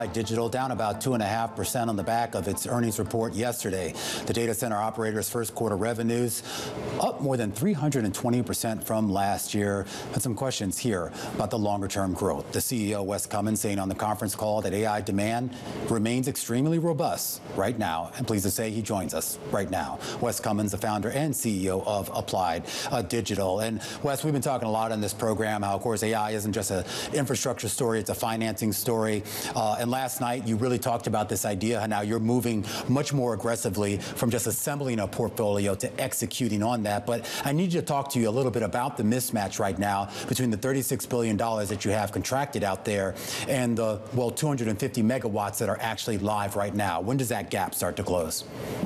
Digital down about 2.5% on the back of its earnings report yesterday. The data center operator's first quarter revenues up more than 320% from last year. And some questions here about the longer term growth. The CEO, Wes Cummins, saying on the conference call that AI demand remains extremely robust right now. And pleased to say he joins us right now. Wes Cummins, the founder and CEO of Applied Digital. And Wes, we've been talking a lot on this program how, of course, AI isn't just an infrastructure story, it's a financing story. And last night, you really talked about this idea, how now you're moving much more aggressively from just assembling a portfolio to executing on that. But I need you to talk to you a little bit about the mismatch right now between the $36 billion that you have contracted out there and the, 250 megawatts that are actually live right now. When does that gap start to close?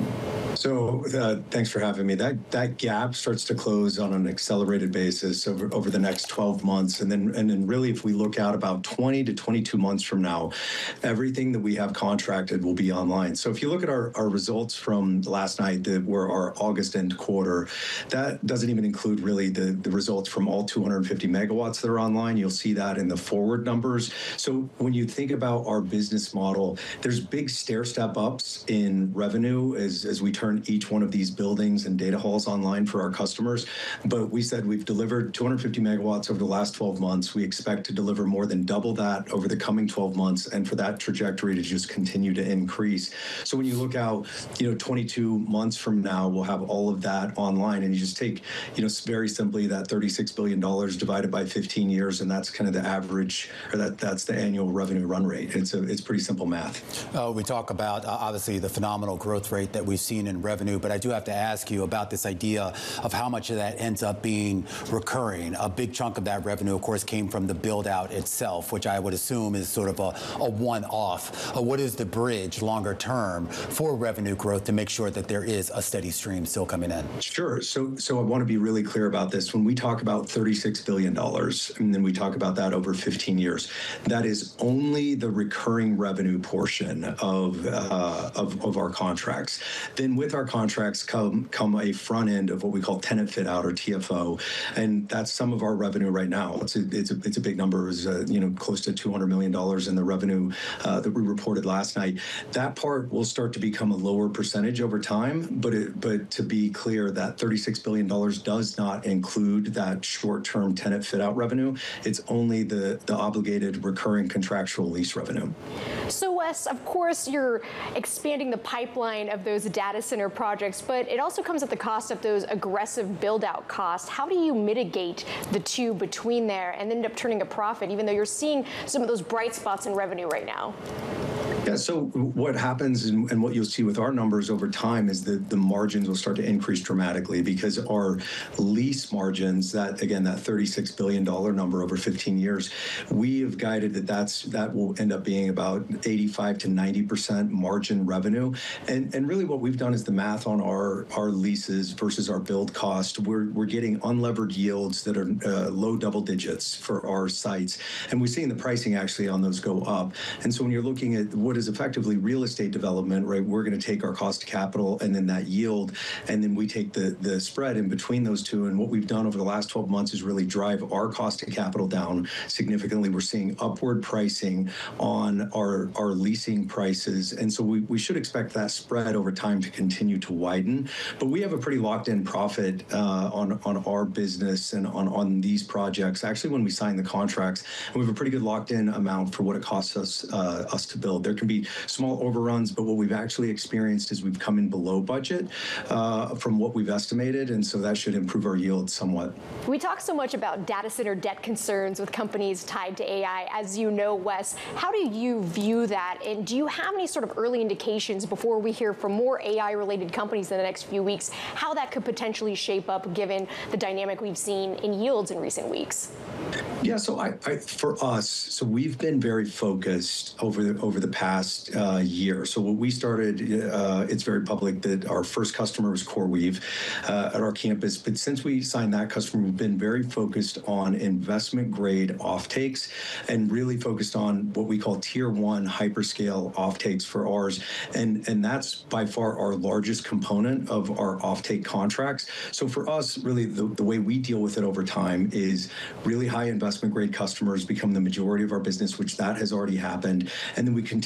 So thanks for having me. That gap starts to close on an accelerated basis over the next 12 months. And then really, if we look out about 20 to 22 months from now, everything that we have contracted will be online. So if you look at our results from last night that were our August end quarter, that doesn't even include really the results from all 250 megawatts that are online. You'll see that in the forward numbers. So when you think about our business model, there's big stair step ups in revenue as we turn each one of these buildings and data halls online for our customers. But we said we've delivered 250 megawatts over the last 12 months. We expect to deliver more than double that over the coming 12 months and for that trajectory to just continue to increase. So when you look out, 22 months from now, we'll have all of that online. And you just take, very simply that $36 billion divided by 15 years, and that's kind of the average, or that's the annual revenue run rate. It's pretty simple math. We talk about, obviously, the phenomenal growth rate that we've seen in revenue, but I do have to ask you about this idea of how much of that ends up being recurring. A big chunk of that revenue, of course, came from the build out itself, which I would assume is sort of a one-off. What is the bridge longer term for revenue growth to make sure that there is a steady stream still coming in? Sure. So I want to be really clear about this. When we talk about $36 billion, and then we talk about that over 15 years, that is only the recurring revenue portion of our contracts. Then with our contracts come a front end of what we call tenant fit out, or TFO, and that's some of our revenue right now. It's a big number. It was close to $200 million in the revenue that we reported last night. That part will start to become a lower percentage over time, but to be clear, that $36 billion does not include that short-term tenant fit out revenue. It's only the obligated recurring contractual lease revenue. So Wes, of course, you're expanding the pipeline of those data center projects, but it also comes at the cost of those aggressive build-out costs. How do you mitigate the two between there and end up turning a profit, even though you're seeing some of those bright spots in revenue right now? Yeah, so what happens and what you'll see with our numbers over time is that the margins will start to increase dramatically because our lease margins, that $36 billion number over 15 years, we have guided that will end up being about 85 to 90% margin revenue. And really what we've done is the math on our leases versus our build cost. We're getting unlevered yields that are low double digits for our sites. And we're seeing the pricing actually on those go up. And so when you're looking at what is effectively real estate development, right? We're going to take our cost of capital and then that yield, and then we take the spread in between those two. And what we've done over the last 12 months is really drive our cost of capital down significantly. We're seeing upward pricing on our leasing prices. And so we should expect that spread over time to continue to widen. But we have a pretty locked in profit on our business and on these projects. Actually, when we sign the contracts, we have a pretty good locked in amount for what it costs us to build. There can be small overruns, but what we've actually experienced is we've come in below budget from what we've estimated, and so that should improve our yield somewhat. We talk so much about data center debt concerns with companies tied to AI. As you know, Wes, how do you view that, and do you have any sort of early indications before we hear from more AI-related companies in the next few weeks, how that could potentially shape up given the dynamic we've seen in yields in recent weeks? Yeah, so for us, so we've been very focused over the past year. So what we started, it's very public that our first customer was CoreWeave at our campus. But since we signed that customer, we've been very focused on investment grade offtakes and really focused on what we call tier one hyperscale offtakes for ours. And that's by far our largest component of our offtake contracts. So for us, really the way we deal with it over time is really high investment grade customers become the majority of our business, which that has already happened. And then we continue